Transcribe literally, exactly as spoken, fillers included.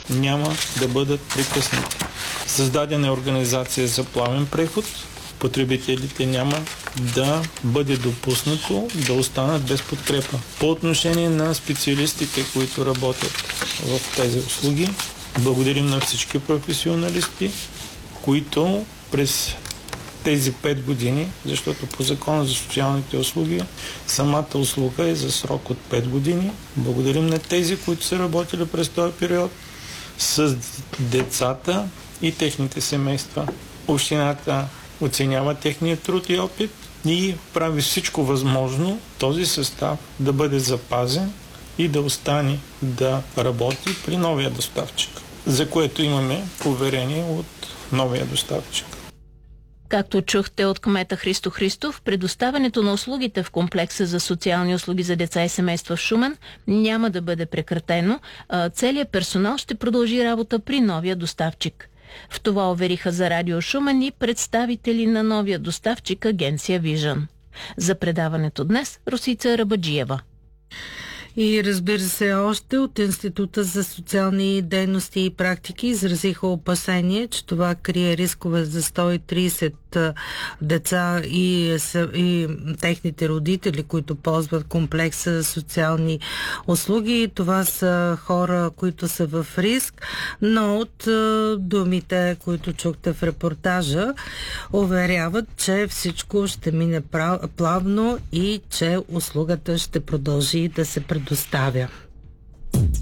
няма да бъдат прекъснати. Създадена е организация за плавен преход. Потребителите няма да бъде допуснато да останат без подкрепа. По отношение на специалистите, които работят в тези услуги, благодарим на всички професионалисти, които през тези пет години, защото по Закона за социалните услуги самата услуга е за срок от пет години. Благодарим на тези, които са работили през този период с децата и техните семейства. Общината оценява техния труд и опит и прави всичко възможно този състав да бъде запазен и да остане да работи при новия доставчик, за което имаме уверение от новия доставчик. Както чухте от кмета Христо Христов, предоставянето на услугите в комплекса за социални услуги за деца и семейства в Шумен няма да бъде прекратено, а целият персонал ще продължи работа при новия доставчик. В това увериха за Радио Шумен и представители на новия доставчик агенция Vision. За предаването днес Росица Рабаджиева. И разбира се, още от Института за социални дейности и практики изразиха опасение, че това крие рискове за сто и трийсет деца и, и техните родители, които ползват комплекса за социални услуги. Това са хора, които са в риск, но от думите, които чухте в репортажа, уверяват, че всичко ще мине плавно и че услугата ще продължи да се предоставя.